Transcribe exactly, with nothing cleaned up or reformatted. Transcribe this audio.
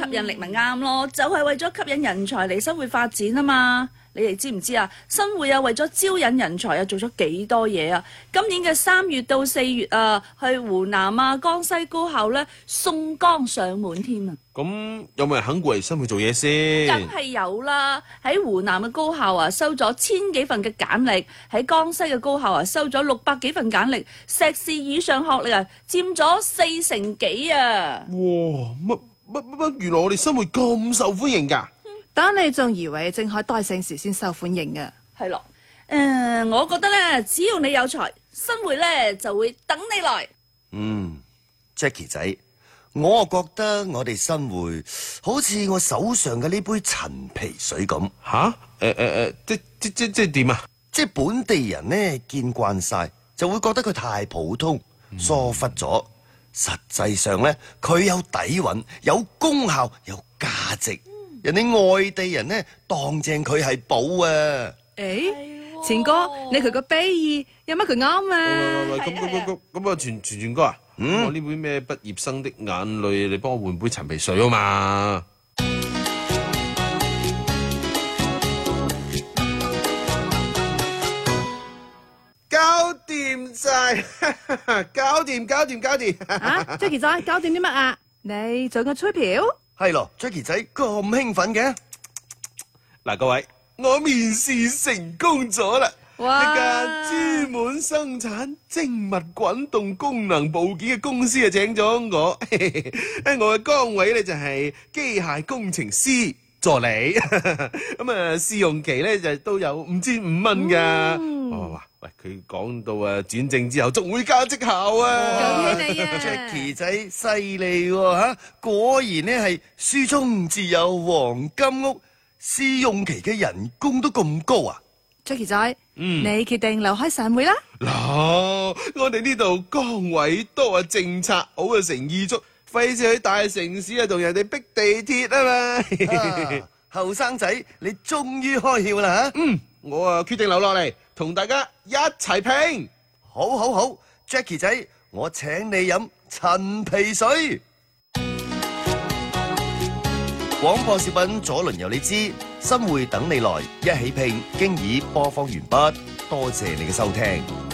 引力咪啱咯，就係為咗吸引人才嚟新會發展啊嘛。你哋知唔知啊？新會啊為咗招引人才啊做咗幾多嘢啊？今年嘅三月到四月啊，去湖南啊、江西高校咧送光上門添啊！ 咁有冇人肯過嚟新會做嘢先？ 梗係有啦！喺湖南嘅高校啊收咗千幾份嘅簡歷，喺江西嘅高校啊收咗六百幾份簡歷，碩士以上學歷啊佔咗四成幾啊！ 哇！乜乜乜乜？原來我哋新會咁受歡迎㗎？ 等你仲以為正海大盛時先受歡迎嘅？ 係咯，誒、呃，我覺得咧，只要你有才，新會咧就會等你來。 嗯 ，Jackie 仔，我啊覺得我哋新會好似我手上嘅呢杯陳皮水咁。 吓？誒誒誒，即即即即點啊？ 即係本地人呢見慣晒，就會覺得佢太普通，疏忽咗。實際上呢，佢有底蘊，有功效，有價值。人哋外地人呢，當正佢係寶啊！ 誒，錢哥，你佢個比喻有乜佢啱啊？ 喂喂喂，咁咁咁咁咁啊，全全全哥啊，我呢杯咩畢業生的眼淚，你幫我換杯陳皮水啊嘛！搞掂晒，搞掂搞掂搞掂！ 啊 ，Jackie 仔，搞掂啲乜啊？你做個吹票？ 係咯 ，Jackie 仔咁興奮嘅。 嗱，各位，我面試成功咗啦！ 哇！ 一間專門生產精密滾動功能部件嘅公司啊，請咗我。喺我嘅崗位咧就係機械工程師助理。咁啊，試用期咧就都有五千五蚊噶。哦，哇！喂，佢講到啊，轉正之後仲會加績效啊！ 恭喜你啊 Jackie 仔犀利喎嚇，果然呢係書中自有黃金屋，試用期嘅人工都咁高啊 Jackie 仔， 嗯你決定留開上會啦？ 嗱，我哋呢度崗位多啊，政策好啊，誠意足，費事去大城市啊，同人哋逼地鐵啊嘛！ 啊後生仔，你終於開竅啦嚇！ 嗯，我啊決定留落嚟，同大家一齊拼。 好好好 ，Jackie 仔，我請你飲陳皮水。廣播小品左鄰右你知，新會等你來，一起拼經已播放完畢，多謝你嘅收聽。